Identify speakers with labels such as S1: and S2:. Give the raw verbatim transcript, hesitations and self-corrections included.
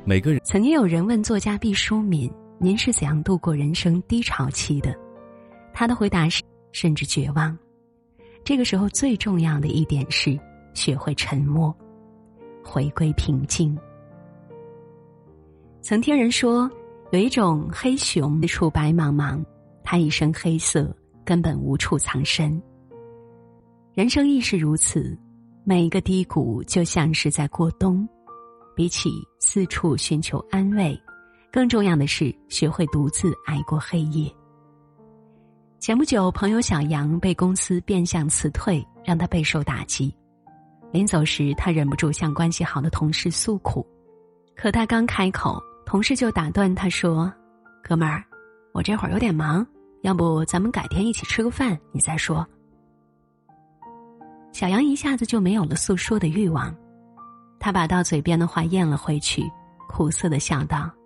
S1: 每个人
S2: 曾经有人问作家毕淑敏，您是怎样度过人生低潮期的？他的回答是甚至绝望。这个时候最重要的一点是学会沉默，回归平静。曾听人说，有一种黑熊四处白茫茫，它一身黑色，根本无处藏身。人生亦是如此，每一个低谷就像是在过冬，比起四处寻求安慰，更重要的是学会独自挨过黑夜。前不久，朋友小杨被公司变相辞退，让他备受打击。临走时，他忍不住向关系好的同事诉苦，可他刚开口，同事就打断他说：“哥们儿，我这会儿有点忙，要不咱们改天一起吃个饭，你再说。”小杨一下子就没有了诉说的欲望，他把到嘴边的话咽了回去，苦涩地笑道：“